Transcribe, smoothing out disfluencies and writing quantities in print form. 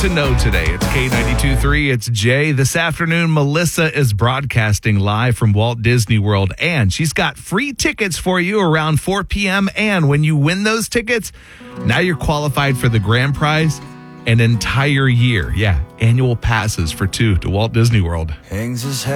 to know today. It's K92.3. It's Jay. This afternoon, Melissa is broadcasting live from Walt Disney World, and she's got free tickets for you around 4 p.m. And when you win those tickets, now you're qualified for the grand prize an entire year. Yeah, annual passes for 2 to Walt Disney World. Hangs his head.